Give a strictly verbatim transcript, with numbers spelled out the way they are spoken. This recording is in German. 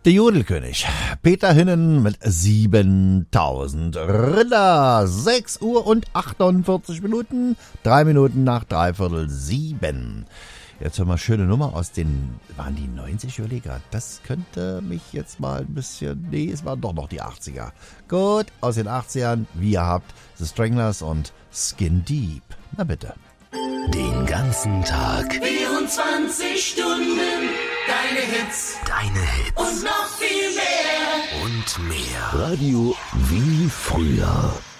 Der Jodelkönig, Peter Hinnen mit siebentausend Rinder. sechs Uhr und achtundvierzig Minuten, drei Minuten nach dreiviertel sieben. Jetzt hören wir schöne Nummer aus den, waren die neunzig? Ich überlege gerade, das könnte mich jetzt mal ein bisschen, nee, es waren doch noch die achtziger. Gut, aus den achtzigern, wie ihr habt, The Stranglers und Skin Deep. Na bitte. Den ganzen Tag. vierundzwanzig Stunden. Deine Hits. Deine Hits. Und noch viel mehr. Und mehr. Radio wie früher.